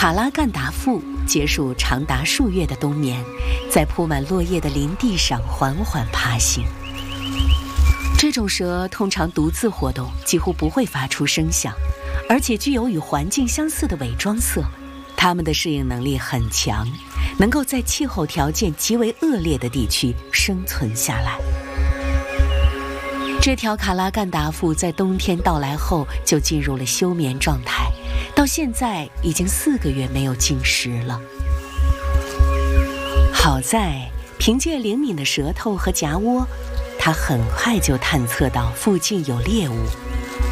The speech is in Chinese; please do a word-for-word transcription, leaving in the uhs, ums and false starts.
卡拉干达妇结束长达数月的冬眠，在铺满落叶的林地上缓缓爬行。这种蛇通常独自活动，几乎不会发出声响，而且具有与环境相似的伪装色。它们的适应能力很强，能够在气候条件极为恶劣的地区生存下来。这条卡拉干达妇在冬天到来后就进入了休眠状态，到现在已经四个月没有进食了。好在凭借灵敏的舌头和夹窝，它很快就探测到附近有猎物，